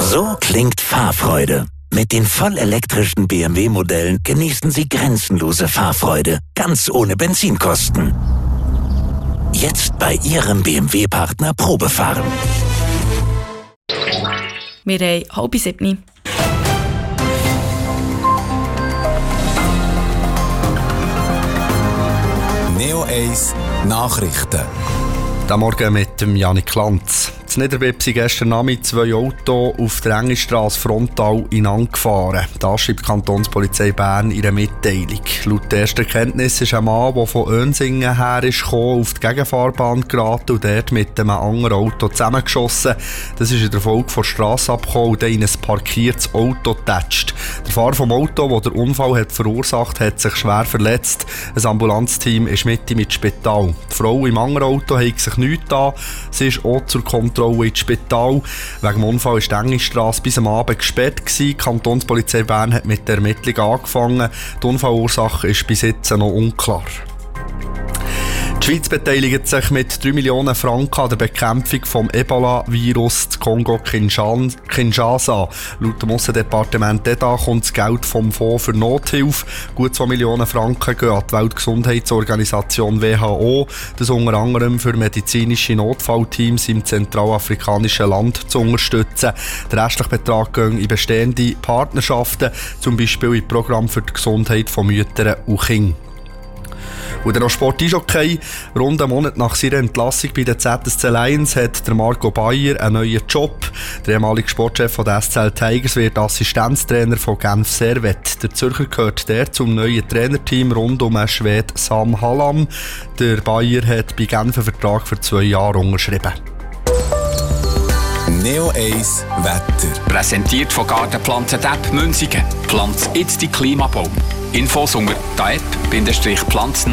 So klingt Fahrfreude. Mit den vollelektrischen BMW-Modellen genießen Sie grenzenlose Fahrfreude, ganz ohne Benzinkosten. Jetzt bei Ihrem BMW-Partner Probefahren. Wir haben 6:30. Neo 1 Nachrichten. Am Morgen mit dem Janik Lanz. In Niederbipp sind gestern Abend 2 Autos auf der Engistrasse frontal ineinander gefahren. Das schreibt die Kantonspolizei Bern in einer Mitteilung. Laut erster Kenntnis ist ein Mann, der von Önsingen her ist gekommen, auf die Gegenfahrbahn geraten und dort mit einem anderen Auto zusammengeschossen. Das ist in der Folge von der Strasse abgekommen und dann in ein parkiertes Auto getatscht. Der Fahrer vom Auto, der den Unfall hat verursacht hat, sich schwer verletzt. Ein Ambulanzteam ist mit ihm ins Spital. Die Frau im anderen Auto hat sich nichts an. Sie ist auch zur Kontrolle ins Spital. Wegen dem Unfall war die Engistrasse bis am Abend gesperrt. Die Kantonspolizei Bern hat mit der Ermittlung angefangen. Die Unfallursache ist bis jetzt noch unklar. Die Schweiz beteiligt sich mit 3 Millionen Franken an der Bekämpfung des Ebola-Virus in Kongo-Kinshasa. Laut dem Aussendepartement d'État kommt das Geld vom Fonds für Nothilfe. Gut 2 Millionen Franken gehen an die Weltgesundheitsorganisation WHO. Das unter anderem für medizinische Notfallteams im zentralafrikanischen Land zu unterstützen. Der restliche Betrag geht in bestehende Partnerschaften, zum Beispiel in Programm für die Gesundheit von Müttern und Kindern. Und der Sport-Eishockey. Rund einen Monat nach seiner Entlassung bei den ZSC Lions hat der Marco Bayer einen neuen Job. Der ehemalige Sportchef der SCL Tigers wird Assistenztrainer von Genf Servette. Der Zürcher gehört der zum neuen Trainerteam rund um den Schweden Sam Hallam. Der Bayer hat bei Genf einen Vertrag für 2 Jahre unterschrieben. Neo 1 Wetter. Präsentiert von Gartenpflanzen Depp Münzigen. Pflanz jetzt die Klimabaum. Infos unter daep-pflanzen.ch.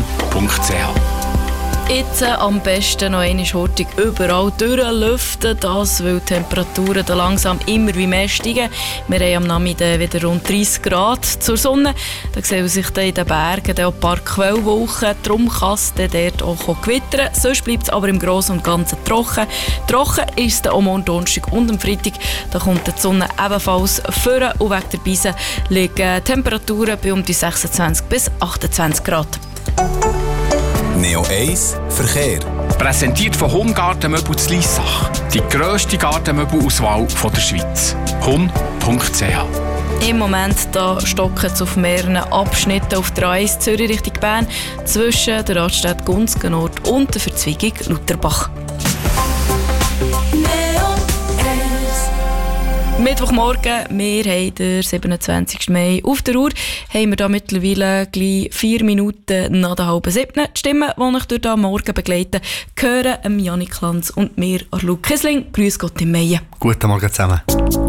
Jetzt am besten noch einmal hurtig überall durchlüften, das, weil die Temperaturen da langsam immer wie mehr steigen. Wir haben am Nachmittag wieder rund 30 Grad zur Sonne. Da sehen sich dann in den Bergen auch ein paar Quellwolken. Darum kann es dort auch gewittern. Sonst bleibt es aber im Großen und Ganzen trocken. Trocken ist es dann am Donnerstag und am Freitag. Da kommt die Sonne ebenfalls vor und wegen der Beise liegen Temperaturen bei um die 26 bis 28 Grad. Neo 1 Verkehr. Präsentiert von Hon-Gartenmöbel zu Liessach. Die grösste Gartenmöbelauswahl der Schweiz. hon.ch. Im Moment stocken es auf mehreren Abschnitten auf der A1 Zürich Richtung Bern zwischen der Raststätte Gunzgen-Nord und der Verzweigung Lutherbach. Mittwochmorgen, wir haben den 27. Mai auf der Uhr, haben wir da mittlerweile gleich 4 Minuten nach der 6:30. Die Stimmen, die ich durch den Morgen begleiten, gehören Janik Lanz und mir, Luke Kissling. Grüß Gott im Mai. Guten Morgen zusammen.